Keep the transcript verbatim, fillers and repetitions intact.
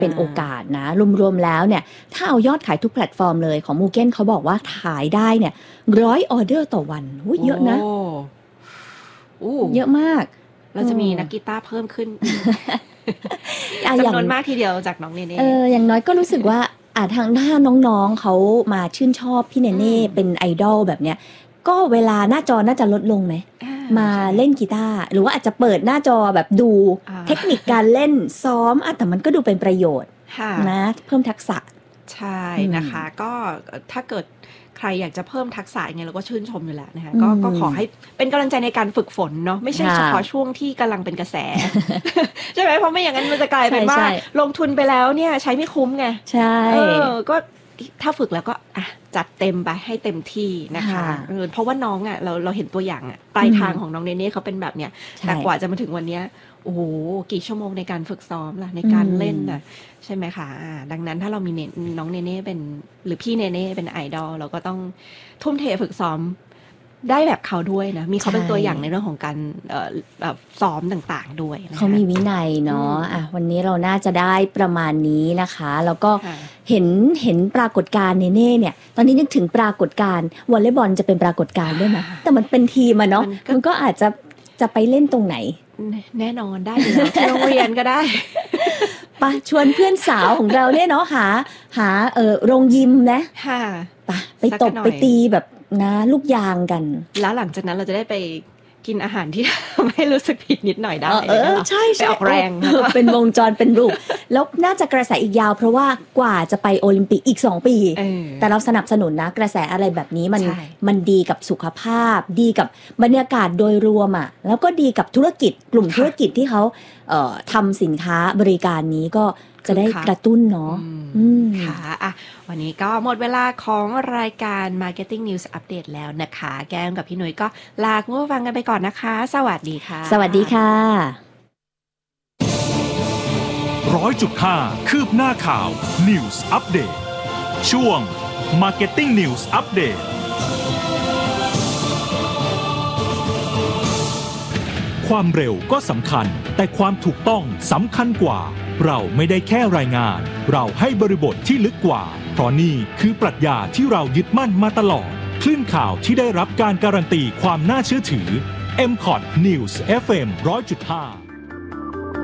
เป็นโอกาสนะรวมๆแล้วเนี่ยถ้าเอายอดขายทุกแพลตฟอร์มเลยของ Mugen เขาบอกว่าขายได้เนี่ยร้อยออเดอร์ต่อวันอุ๊ยเยอะนะเยอะมากเราจะมีนักกีตาร์เพิ่มขึ้นจำนวนมากทีเดียวจากน้องเนเน่เอออย่างน้อยก็รู้สึกว่าอ่าทางด้านน้องๆเขามาชื่นชอบพี่เนเน่เป็นไอดอลแบบเนี้ยก็เวลาหน้าจอน่าจะลดลงไหมมาเล่นกีตาร์หรือว่าอาจจะเปิดหน้าจอแบบดูเทคนิคการเล่นซ้อมอ่ะแต่มันก็ดูเป็นประโยชน์นะเพิ่มทักษะใช่นะคะก็ถ้าเกิดใครอยากจะเพิ่มทักษะไงเราก็ชื่นชมอยู่แล้วนะคะก็ก็ขอให้เป็นกำลังใจในการฝึกฝนเนาะไม่ใช่เฉพาะช่วงที่กำลังเป็นกระแสใช่ไหมเพราะไม่อย่างนั้นมันจะกลายเป็นว่าลงทุนไปแล้วเนี่ยใช้ไม่คุ้มไงใช่เออก็ถ้าฝึกแล้วก็อ่ะจัดเต็มไปให้เต็มที่นะคะเพราะว่าน้องอ่ะเราเราเห็นตัวอย่างอ่ะปลายทางของน้องเนเน่เขาเป็นแบบเนี้ยแต่กว่าจะมาถึงวันเนี้ยโอ้โหกี่ชั่วโมงในการฝึกซ้อมล่ะในการเล่นน่ะใช่ไหมคะดังนั้นถ้าเรามีน้องเนเน่เป็นหรือพี่เนเน่เป็นไอดอลเราก็ต้องทุ่มเทฝึกซ้อมได้แบบเขาด้วยนะมีเขาเป็นตัวอย่างในเรื่องของการแบบซ้อมต่างๆด้วยเขามีวินัยเนาะอ่ะวันนี้เราน่าจะได้ประมาณนี้นะคะแล้วก็เห็นเห็นปรากฏการณ์เนเน่เนี่ยตอนนี้นึกถึงปรากฏการณ์วอลเลย์บอลจะเป็นปรากฏการณ์ด้วยไหมแต่มันเป็นทีมอะเนาะมันก็อาจจะจะไปเล่นตรงไหนแน่นอนได้อยู่แล้วที่โรงเรียนก็ได้ปะชวนเพื่อนสาวของเราเนี่ยเนาะหาหาเออโรงยิมนะค่ะปะไปตบไปตีแบบนะลูกยางกันแล้วหลังจากนั้นเราจะได้ไปกินอาหารที่ไม่รู้สึกผิดนิดหน่อยได้เออใช่ไปออกแรงเป็นวงจรเป็นรูปแล้วน่าจะกระแสอีกยาวเพราะว่ากว่าจะไปโอลิมปิกอีกสองปีแต่เราสนับสนุนนะกระแสอะไรแบบนี้มันมันดีกับสุขภาพดีกับบรรยากาศโดยรวมอ่ะแล้วก็ดีกับธุรกิจกลุ่มธุรกิจที่เขาเอ่อทำสินค้าบริการนี้ก็จะได้กระตุ้นเนาะค่ะอ่ะวันนี้ก็หมดเวลาของรายการ Marketing News Update แล้วนะคะแก้มกับพี่หนุ่ยก็ลาคุณผู้ฟังกันไปก่อนนะคะสวัสดีค่ะสวัสดีค่ะร้อยจุดห้าคืบหน้าข่าว News Update ช่วง Marketing News Update ความเร็วก็สำคัญแต่ความถูกต้องสำคัญกว่าเราไม่ได้แค่รายงานเราให้บริบทที่ลึกกว่าเพราะนี่คือปรัชญาที่เรายึดมั่นมาตลอดคลื่นข่าวที่ได้รับการการันตีความน่าเชื่อถือ เอ็ม คอ ที News เอฟ เอ็ม หนึ่งร้อยจุดห้า